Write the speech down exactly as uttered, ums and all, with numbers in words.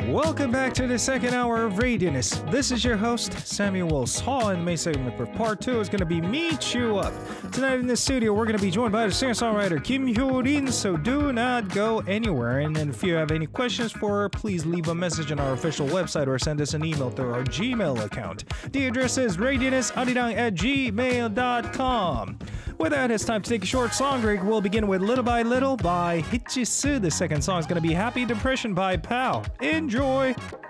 Welcome back to the second hour of Radianess. This is your host, Samuel Hall, and the main segment for part two is going to be Meet You Up. Tonight in the studio, we're going to be joined by the singer-songwriter Kim Hyo-rin, so do not go anywhere. And then if you have any questions for her, please leave a message on our official website or send us an email through our Gmail account. The address is radianessarirang at gmail dot com. With that, it's time to take a short song break. We'll begin with Little by Little by Hitchisu. The second song is going to be Happy Depression by Pow. Enjoy!